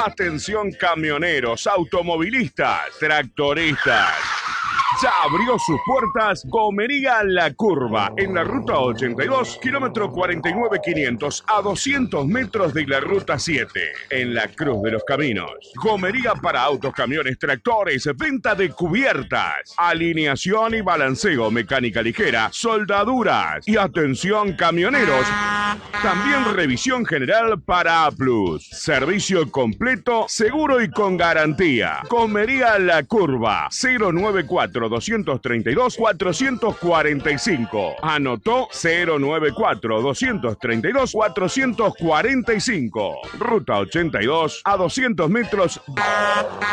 Atención camioneros, automovilistas, tractoristas. Ya abrió sus puertas Gomería La Curva, en la ruta 82, kilómetro 49,500, a 200 metros de la ruta 7, en la Cruz de los Caminos. Gomería para autos, camiones, tractores, venta de cubiertas, alineación y balanceo, mecánica ligera, soldaduras y atención camioneros. También revisión general para A+. Servicio completo, seguro y con garantía. Gomería La Curva, 094-232-445. Anotó 094-232-445. Ruta 82, a 200 metros